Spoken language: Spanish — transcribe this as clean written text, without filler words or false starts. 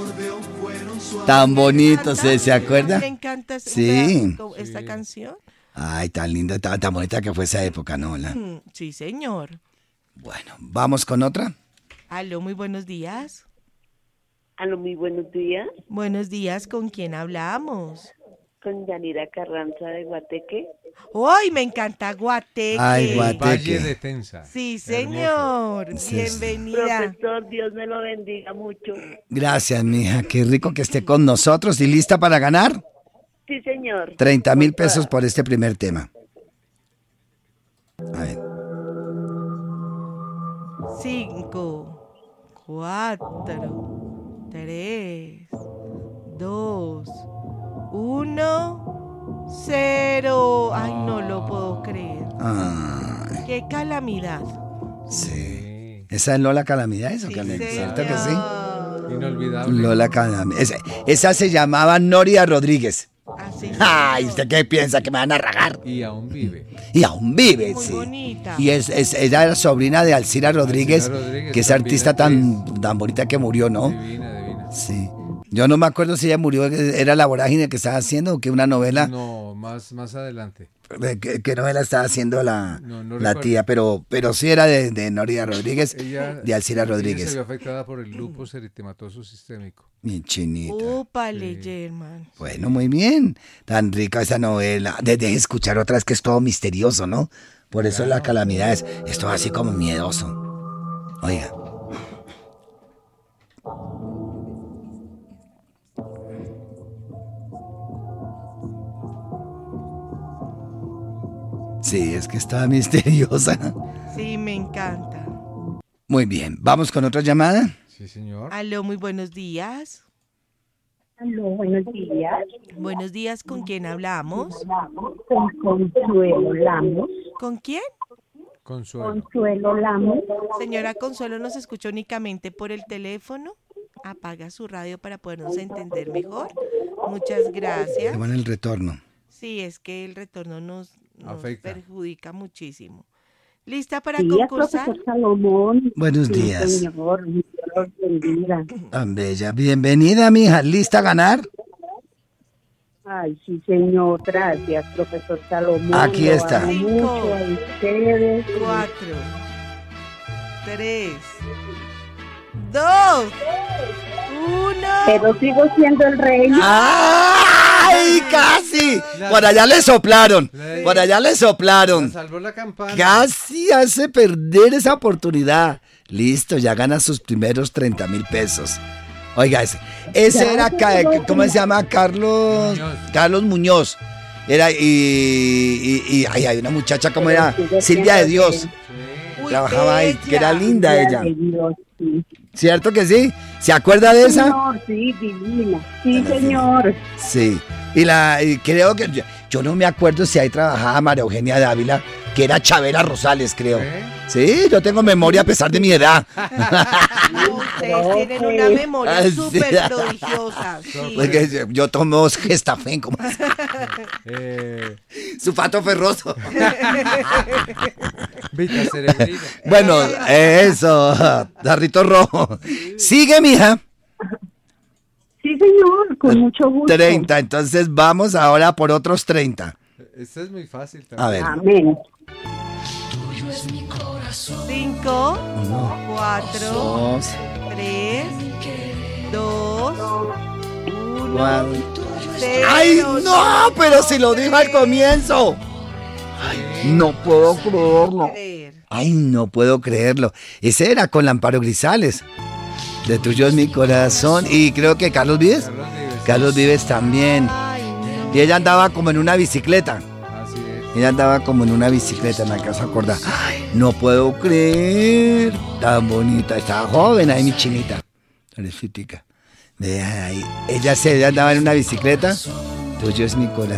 Tan bonito, ¿se acuerda? Me encanta Sí. esta canción. Ay, tan linda, tan bonita que fue esa época, ¿no? Sí, señor. Bueno, ¿vamos con otra? Aló, muy buenos días. Aló, muy buenos días. Buenos días, ¿con quién hablamos? Con Yanira Carranza de Guateque. ¡Ay, me encanta Guateque! Ay, Guateque. Valle de Tensa. Sí, señor. Sí, Bienvenida. Profesor, Dios me lo bendiga mucho. Gracias, mija. Qué rico que esté con nosotros. ¿Y lista para ganar? Sí, señor. 30,000 pesos por este primer tema. A ver. 5, 4, 3, 2, 1, 0. Ay, no lo puedo creer. Ay, ¡Qué calamidad! sí. ¿Esa es Lola Calamidades o qué? ¿Cierto que sí? Inolvidable. Lola Calamidades. Esa se llamaba Noria Rodríguez. Así Ay, ¿usted qué piensa? ¿Que me van a ragar? Y aún vive. Y aún vive, Muy sí. bonita. Y ella era sobrina de Alcira Rodríguez, Rodríguez, que es también artista actriz. tan bonita que murió, ¿no? Divina. Sí. Yo no me acuerdo si ella murió, era La Vorágine que estaba haciendo o que una novela. No, más adelante. ¿Qué novela estaba haciendo la recuerdo. tía? Pero sí era de Noria Rodríguez, Ella, de Alcira ella se Rodríguez. vio afectada por el lupus eritematoso sistémico. Mi chinita. Úpale, Germán. Bueno, muy bien. Tan rica esa novela. Desde escuchar otras que es todo misterioso, ¿no? Por eso La Calamidad es todo así como miedoso. Oiga. Sí, es que está misteriosa. Sí, me encanta. Muy bien, ¿vamos con otra llamada? Sí, señor. Aló, muy buenos días. Aló, buenos días. Buenos días, ¿con quién hablamos? Con Consuelo Lamos. ¿Con quién? Consuelo. Consuelo Lamos. Señora Consuelo, ¿nos escucha únicamente por el teléfono? Apaga su radio para podernos entender mejor. Muchas Qué gracias. bueno el retorno. Sí, es que el retorno nos Afecta. perjudica muchísimo. ¿Lista para Sí, concursar? profesor Salomón. Buenos Sí, días. señor, Dios los bendiga. Tan bella. Bienvenida, mija. ¿Lista a ganar? Ay, sí, señor, gracias, profesor Salomón. Aquí Lo está. amo mucho a ustedes. 4, 3, 2, 1. Pero sigo siendo el rey. ¡Ay, casi! Por allá le soplaron. Por allá le soplaron. Salvó la campana. Casi hace perder esa oportunidad. Listo, ya gana sus primeros 30,000 pesos. Oiga, ese era, ¿cómo se llama? Carlos Muñoz. Era, y ay, hay una muchacha, ¿cómo era? Silvia de Dios. Trabajaba ahí, que era linda ella. Sí. ¿Cierto que sí? ¿Se acuerda de esa? Señor, sí, divina. Sí, señor. Sí. Y creo que yo no me acuerdo si ahí trabajaba María Eugenia Dávila, que era Chabela Rosales, creo. Sí, yo tengo memoria a pesar de mi edad. Ustedes tienen una memoria súper prodigiosa. Sí. Porque yo tomo Gestafen, como sulfato ferroso. Vita cerebrina. Bueno, eso, tarrito rojo. Sigue, mija. Sí, señor, con mucho gusto. 30, entonces vamos ahora por otros 30. Este es muy fácil también. A ver. Amén. 5, 4, 2, 3, 2, 1. 4. ¡Ay, no! Pero si lo dijo al comienzo. Ay, no puedo creerlo. Ay, no puedo creerlo. Ese era con Amparo Grisales. De tuyo es mi corazón. Y creo que Carlos Vives. Carlos Vives también. Y ella andaba como en una bicicleta. Así es. Ella andaba como en una bicicleta, me alcanzo a acordar. Ay, no puedo creer. Tan bonita. Estaba joven ahí, mi chinita. Pobrecita. Vea ahí. Ella andaba en una bicicleta. Tuyo es mi corazón.